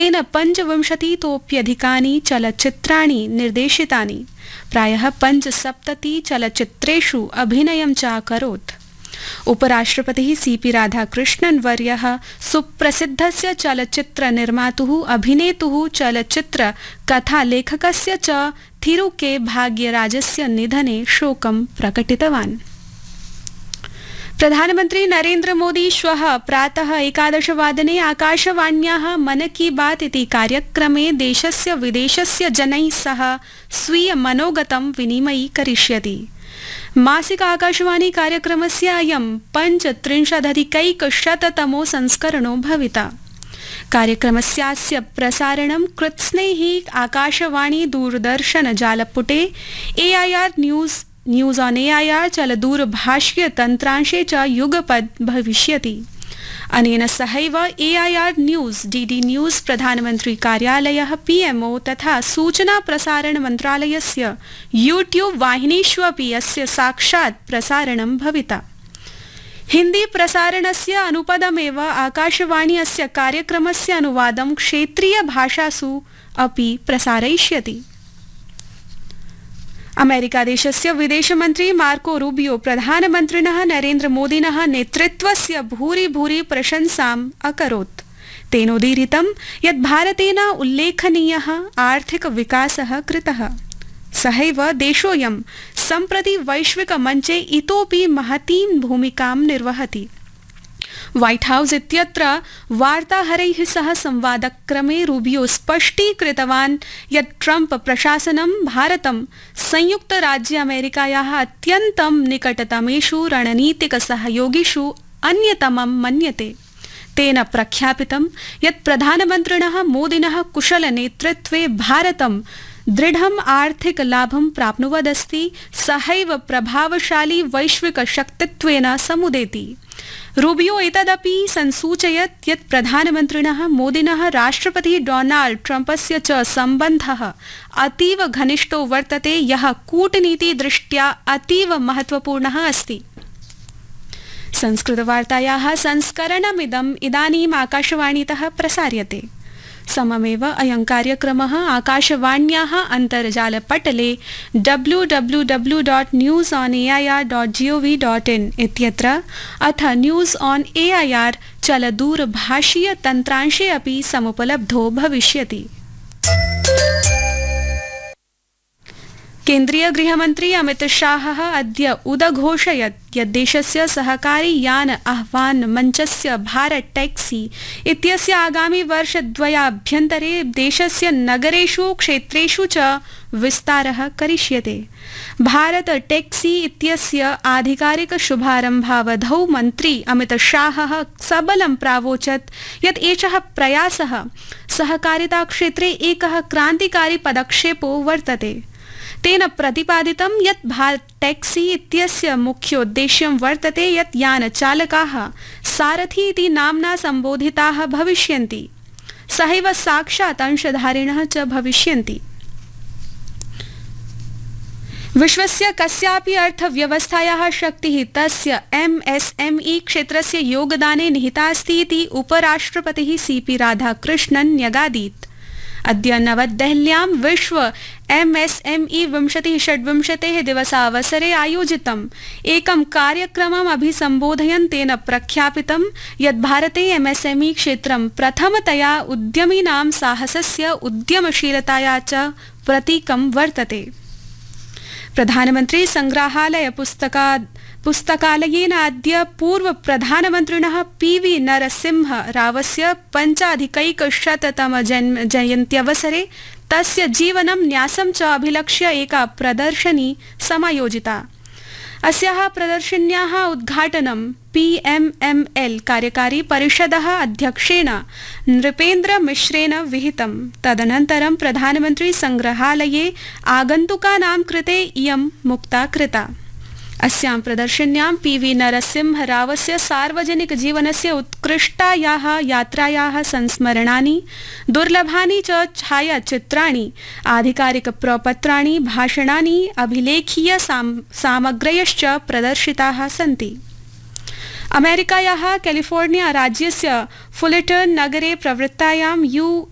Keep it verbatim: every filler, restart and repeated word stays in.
तेन पञ्चविंशतितोऽप्यधिकानि चलच्चित्राणि निर्देशितानि। प्रायः पञ्चसप्तति चलच्चित्रेषु अभिनयं च अकरोत्। उपराष्ट्रपतिः सीपी राधाकृष्णन् वर्यः सुप्रसिद्धस्य चलच्चित्रनिर्मातुः अभिनेतुः चलच्चित्र कथालेखकस्य च थिरु के भाग्यराजस्य निधने शोकं प्रकटितवान्। प्रधानमन्त्री नरेन्द्र मोदी श्वः प्रातः एकादशवादने आकाशवाण्याः मन की बात इति कार्यक्रमे देशस्य विदेशस्य जनैः सह स्वीय मनोगतं विनिमयीकरिष्यति। मासिक आकाशवाणी कार्यक्रमस्य अयं पञ्चत्रिंशदधिकैकशततमो संस्करणो भविता। कार्यक्रमस्यास्य प्रसारणं कृत्स्नैः आकाशवाणी दूरदर्शन जालपुटे AIR news news on AIR चलदूरभाषीय तन्त्रांशे च युगपद् भविष्यति। अनेन सहैव एआईआर न्यूज, डीडी न्यूज, प्रधानमंत्री कार्यालयः, पीएमओ तथा सूचना प्रसारण मन्त्रालयस्य यूट्यूब वाहिनीष्वपि अस्य साक्षात् प्रसारणं भविता। हिंदी प्रसारणस्य अनुपदमेव आकाशवाणी अस्य कार्यक्रमस्य अनुवादं क्षेत्रीय भाषासु अपि प्रसारयिष्यति। अमेरिकादेशस्य विदेशमन्त्री मार्को रूबियो प्रधानमन्त्रिणः नरेन्द्र मोदिनः नेतृत्वस्य भूरि भूरि प्रशंसाम् अकरोत्। तेनोदीरितं यत् भारतेन उल्लेखनीयः आर्थिक विकासः कृतः। सहैव देशोऽयं सम्प्रति वैश्विकमञ्चे इतोपि महतीं भूमिकां निर्वहति। व्हाइट हाउस इत्यत्र वार्ताहरैः सह संवादक्रमे रूबियो स्पष्टीकृतवान् यत् ट्रम्प प्रशासनं भारतं संयुक्तराज्य अमेरिकायाः अत्यन्तं निकटतमेषु रणनीतिकसहयोगिषु अन्यतमं मन्यते। तेन प्रख्यापितं यत् प्रधानमन्त्रिणः मोदिनः कुशलनेतृत्वे भारतं दृढम् आर्थिक लाभं प्राप्नुवदस्ति, सहैव प्रभावशाली वैश्विक शक्तित्वेन समुदेति। रूबियो एतदपि संसूचयत् यत् प्रधानमन्त्रिणः मोदिनः राष्ट्रपतिः डोनाल्ड ट्रम्पस्य च सम्बन्धः अतीव घनिष्ठो वर्तते, यः कूटनीतिदृष्ट्या अतीव महत्वपूर्णः अस्ति। संस्कृतवार्तायाः संस्करणमिदम् इदानीम् आकाशवाणीतः प्रसार्यते। सममेव अयं कार्यक्रमः आकाशवाण्याः अन्तर्जालपटले W W W dot news on AIR dot gov dot in इत्यत्र अथ न्यूज ऑन एआईआर चलदूरभाषीय तन्त्रांशे अपि समुपलब्धो भविष्यति। केन्द्रीय गृहमन्त्री अमित शाहः अद्य उदघोषयत् यत् देशस्य सहकारी यान आह्वान मञ्चस्य भारत टैक्सी इत्यस्य आगामि वर्षद्वयाभ्यन्तरे देशस्य नगरेषु क्षेत्रेषु च विस्तारः करिष्यते। भारत टैक्सी इत्यस्य आधिकारिक शुभारम्भावधौ मन्त्री अमित शाहः सबलं प्रावोचत् यत् एषः प्रयासः सहकारिता क्षेत्रे एकः क्रान्तिकारी पदक्षेपो वर्तते। तेन प्रतिपादितं यत् भारत टैक्सी इत्यस्य मुख्योद्देश्यं वर्तते यत् यानचालकाः सारथी इति नाम्ना सम्बोधिताः भविष्यन्ति, सहैव साक्षात् अंशधारिणः च भविष्यन्ति। विश्वस्य कस्यापि अर्थव्यवस्थायाः शक्तिः तस्य एमएसएमई क्षेत्रस्य योगदाने निहिता अस्ति इति उपराष्ट्रपतिः सीपी राधाकृष्णन् न्यगादीत्। अद्य नवदेहल्यां विश्व एमएसएमई विंशतिः षड्विंशतेः दिवसावसरे आयोजितम् एकं कार्यक्रमम् अभिसम्बोधयन् तेन प्रख्यापितं यत् भारते एमएसएमई क्षेत्रं प्रथमतया उद्यमिनां साहसस्य, उद्यमशीलताया च प्रतीकं वर्तते। प्रधानमन्त्री संग्रहालय पुस्तका पुस्तकालयेन अद्य पूर्व प्रधानमन्त्रिणः पीवी नरसिंह रावस्य पञ्चाधिकैकशततम जन्म जयन्त्यवसरे तस्य जीवनं न्यासं च अभिलक्ष्य एका प्रदर्शनी समायोजिता। अस्याः प्रदर्शन्याः उद्घाटनं पीएमएमएल कार्यकारी परिषदः अध्यक्षेण नृपेन्द्र मिश्रेण विहितम्। तदनन्तरं प्रधानमन्त्री संग्रहालये आगन्तुकानां कृते इयं मुक्ता कृता। अस्यां प्रदर्शन्यां पीवी नरसिंह रावस्य सार्वजनिक जीवनस्य उत्कृष्टायाः यात्रायाः संस्मरणानि, दुर्लभानि च छायाचित्राणि, आधिकारिक प्रपत्राणि, भाषणानि, अभिलेखीय सामग्र्यश्च प्रदर्शिताः सन्ति। अमेरिकायाः कैलिफोर्निया राज्यस्य फुलेटन नगरे प्रवृत्तायां यू